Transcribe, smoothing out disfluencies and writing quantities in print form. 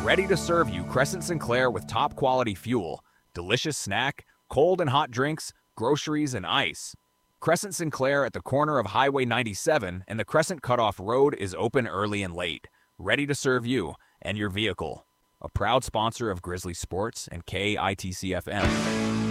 ready to serve you Crescent Sinclair with top quality fuel, delicious snack, cold and hot drinks, groceries, and ice. Crescent Sinclair at the corner of Highway 97 and the Crescent Cutoff Road is open early and late, ready to serve you and your vehicle. A proud sponsor of Grizzly Sports and KITCFM.